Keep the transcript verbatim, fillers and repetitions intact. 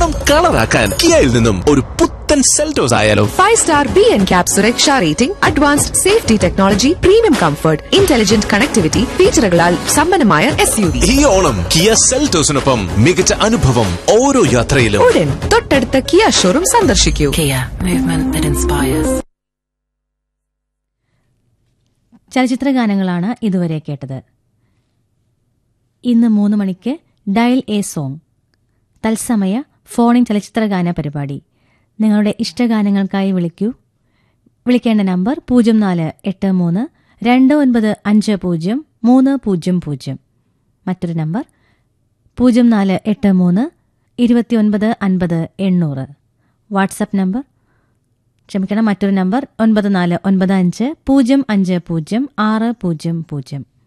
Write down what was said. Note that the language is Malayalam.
എല്ലാം കളറാക്കാൻ കിയയിൽ നിന്നും ഒരു പുത്തൻ സെൽറ്റോസ് ആയാലോ? Five star B N cap സുരക്ഷാ rating, advanced safety technology, premium comfort, intelligent connectivity ഫീച്ചറുകളാൽ സമ്പന്നമായ എസ് യു വി. ഈ ഓണം കിയ സെൽറ്റോസിനൊപ്പം മികച്ച അനുഭവം ഓരോ യാത്രയിലും. ഉടൻ തൊട്ടടുത്ത കിയ ഷോറൂം സന്ദർശിക്കൂ. Kia, movement that inspires. ചലച്ചിത്ര ഗാനങ്ങളാണ് ഇതുവരെ കേട്ടത്. ഇന്ന് മൂന്ന് മണിക്ക് ഡയൽ എ സോങ് തത്സമയ ഫോണിൻ ചലച്ചിത്ര ഗാന പരിപാടി. നിങ്ങളുടെ ഇഷ്ടഗാനങ്ങൾക്കായി വിളിക്കൂ. വിളിക്കേണ്ട നമ്പർ പൂജ്യം നാല് എട്ട് മൂന്ന് രണ്ട് ഒൻപത് അഞ്ച് പൂജ്യം മൂന്ന് പൂജ്യം പൂജ്യം. മറ്റൊരു നമ്പർ പൂജ്യം നാല് എട്ട് മൂന്ന് ഇരുപത്തിയൊൻപത് അൻപത് എണ്ണൂറ്. വാട്സപ്പ് നമ്പർ ക്ഷമിക്കണം മറ്റൊരു നമ്പർ ഒൻപത് നാല് ഒൻപത് അഞ്ച് പൂജ്യം അഞ്ച് പൂജ്യം ആറ് പൂജ്യം പൂജ്യം.